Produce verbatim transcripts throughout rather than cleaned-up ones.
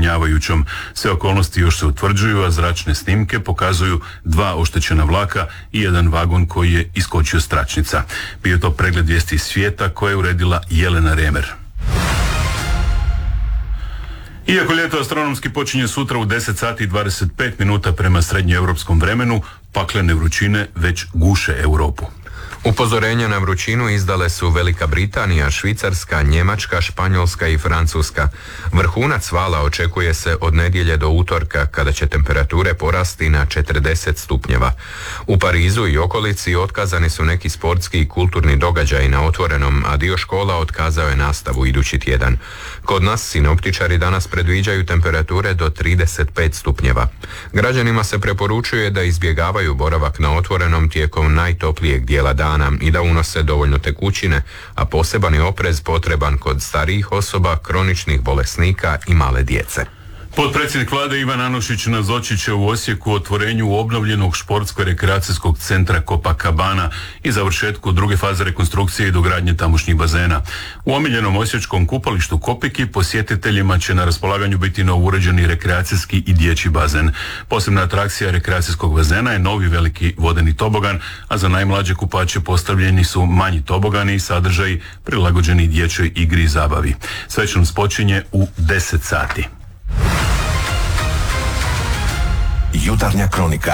zabrinjavajućom. Sve okolnosti još se utvrđuju, a zračne snimke pokazuju dva oštećena vlaka i jedan vagon koji je iskočio s tračnica. Bio je to pregled vijesti iz svijeta koje je uredila Jelena Remer. Iako ljeto astronomski počinje sutra u deset sati i dvadeset pet minuta prema srednjoeuropskom vremenu, paklene vrućine već guše Europu. Upozorenja na vrućinu izdale su Velika Britanija, Švicarska, Njemačka, Španjolska i Francuska. Vrhunac vala očekuje se od nedjelje do utorka, kada će temperature porasti na četrdeset stupnjeva. U Parizu i okolici otkazani su neki sportski i kulturni događaji na otvorenom, a dio škola otkazao je nastavu idući tjedan. Kod nas sinoptičari danas predviđaju temperature do trideset pet stupnjeva. Građanima se preporučuje da izbjegavaju boravak na otvorenom tijekom najtoplijeg dijela dana i da unose dovoljno tekućine, a poseban je oprez potreban kod starijih osoba, kroničnih bolesnika i male djece. Potpredsjednik vlade Ivan Anušić nazočit će u Osijeku otvorenju obnovljenog športsko-rekreacijskog centra Copacabana i završetku druge faze rekonstrukcije i dogradnje tamošnjih bazena. U omiljenom osječkom kupalištu Kopiki posjetiteljima će na raspolaganju biti novouređeni rekreacijski i dječji bazen. Posebna atrakcija rekreacijskog bazena je novi veliki vodeni tobogan, a za najmlađe kupače postavljeni su manji tobogani i sadržaji prilagođeni dječjoj igri i zabavi. Svečanost počinje u deset sati. Jutarnja kronika.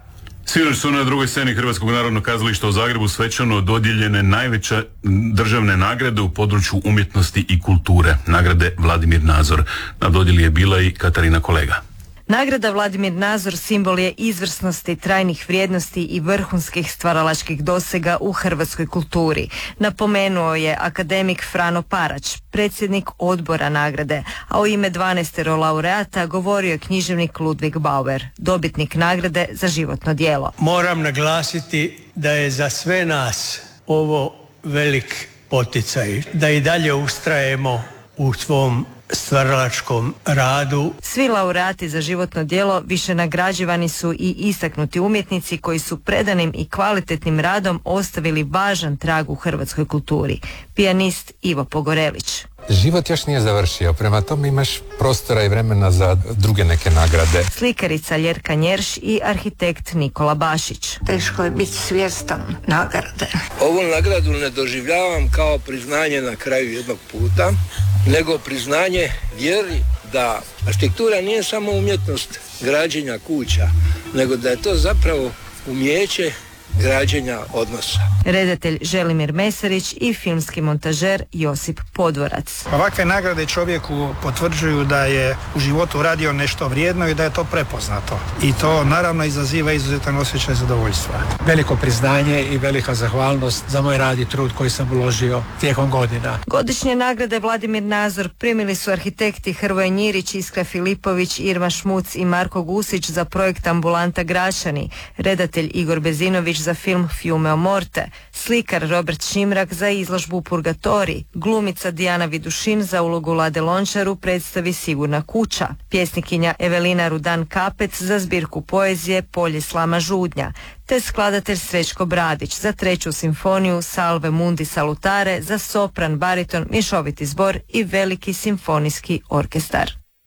Sinoć su na drugoj sceni Hrvatskog narodnog kazališta u Zagrebu svečano dodijeljene najveće državne nagrade u području umjetnosti i kulture, nagrade Vladimir Nazor. Na dodjeli je bila i Katarina Kolega. Nagrada Vladimir Nazor simbol je izvrsnosti, trajnih vrijednosti i vrhunskih stvaralačkih dosega u hrvatskoj kulturi. Napomenuo je akademik Frano Parać, predsjednik odbora nagrade, a u ime dvanaestero laureata govorio je književnik Ludvig Bauer, dobitnik nagrade za životno djelo. Moram naglasiti da je za sve nas ovo velik poticaj, da i dalje ustrajemo u svom stvaralačkom radu. Svi laureati za životno djelo više nagrađivani su i istaknuti umjetnici koji su predanim i kvalitetnim radom ostavili važan trag u hrvatskoj kulturi. Pijanist Ivo Pogorelić. Život još nije završio, prema tome imaš prostora i vremena za druge neke nagrade. Slikarica Ljerka Njerš i arhitekt Nikola Bašić. Teško je biti svjestan nagrade. Ovu nagradu ne doživljavam kao priznanje na kraju jednog puta, nego priznanje vjeri da arhitektura nije samo umjetnost građenja kuća, nego da je to zapravo umijeće građenja odnosa. Redatelj Želimir Mesarić i filmski montažer Josip Podvorac. Ovakve nagrade čovjeku potvrđuju da je u životu radio nešto vrijedno i da je to prepoznato. I to naravno izaziva izuzetan osjećaj zadovoljstva. Veliko priznanje i velika zahvalnost za moj rad i trud koji sam uložio tijekom godina. Godišnje nagrade Vladimir Nazor primili su arhitekti Hrvoje Njirić, Iskra Filipović, Irma Šmuc i Marko Gusić za projekt Ambulanta Gračani, redatelj Igor Bezinović za film Fiume o Morte, slikar Robert Šimrak za izložbu Purgatori, glumica Dijana Vidušin za ulogu Lade Lončar u predstavi Sigurna kuća, pjesnikinja Evelina Rudan Kapec za zbirku poezije Polje slama žudnja, te skladatelj Srećko Bradić za treću simfoniju Salve Mundi Salutare za sopran, bariton, mješoviti zbor i veliki simfonijski orkestar.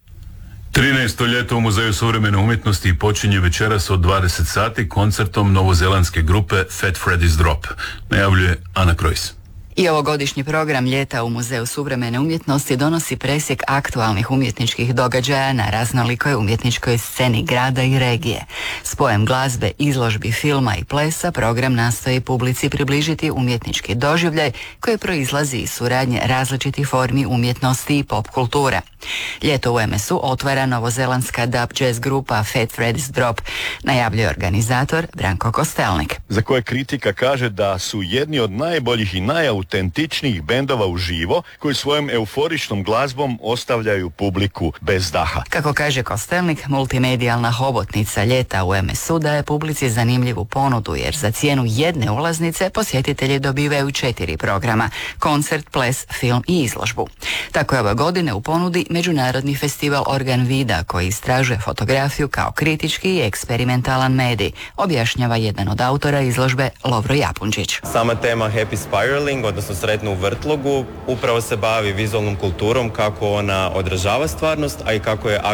trinaesto ljeto u Muzeju suvremene umjetnosti počinje večeras od dvadeset sati koncertom novozelandske grupe Fat Freddy's Drop, najavljuje Ana Krojs. I ovogodišnji program ljeta u Muzeju suvremene umjetnosti donosi presjek aktualnih umjetničkih događaja na raznolikoj umjetničkoj sceni grada i regije. Spojem glazbe, izložbi, filma i plesa program nastoji publici približiti umjetnički doživljaj koji proizlazi iz suradnje različitih formi umjetnosti i pop kultura. Ljeto u em es u otvara novozelandska dub jazz grupa Fat Freddy's Drop, najavljuje organizator Branko Kostelnik. Za koje kritika kaže da su jedni od najboljih i najautentičnijih bendova uživo koji svojom euforičnom glazbom ostavljaju publiku bez daha. Kako kaže Kostelnik, multimedijalna hobotnica ljeta u em es u daje publici zanimljivu ponudu jer za cijenu jedne ulaznice posjetitelji dobivaju četiri programa: koncert, ples, film i izložbu. Tako je ove godine u ponudi Međunarodni festival Organ Vida koji istražuje fotografiju kao kritički i eksperimentalan medij, objašnjava jedan od autora izložbe Lovro Japunčić. Sama tema Happy Spiraling, odnosno sretno u vrtlogu, upravo se bavi vizualnom kulturom, kako ona odražava stvarnost, a i kako je